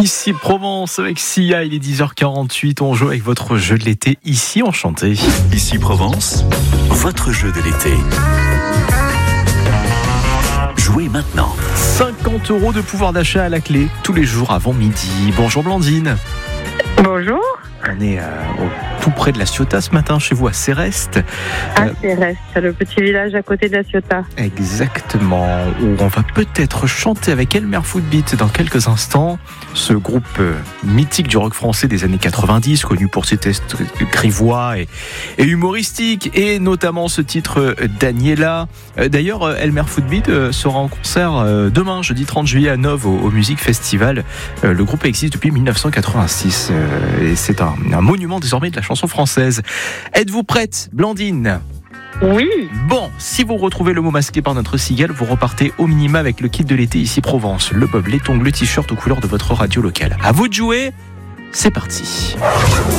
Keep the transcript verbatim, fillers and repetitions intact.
Ici Provence avec Sia, il est dix heures quarante-huit, on joue avec votre jeu de l'été, Ici Enchanté. Ici Provence, votre jeu de l'été. Jouez maintenant. cinquante euros de pouvoir d'achat à la clé, tous les jours avant midi. Bonjour Blandine. Bonjour. On est euh, au, tout près de La Ciotat ce matin, chez vous à Céreste. À Euh, Céreste, le petit village à côté de La Ciotat. Exactement, où on va peut-être chanter avec Elmer Footbeat dans quelques instants. Ce groupe euh, mythique du rock français des années quatre-vingt-dix, connu pour ses tests grivois et, et humoristiques, et notamment ce titre euh, Daniela. Euh, d'ailleurs, euh, Elmer Footbeat euh, sera en concert euh, demain, jeudi trente juillet à Nove, au, au Music Festival. Euh, le groupe existe depuis dix-neuf cent quatre-vingt-six euh, et c'est un, un monument désormais de la chanson française. Êtes-vous prête, Blandine ? Oui. Bon, si vous retrouvez le mot masqué par notre cigale, vous repartez au minima avec le kit de l'été Ici Provence, le bob, les tongs, le t-shirt aux couleurs de votre radio locale. À vous de jouer, c'est parti.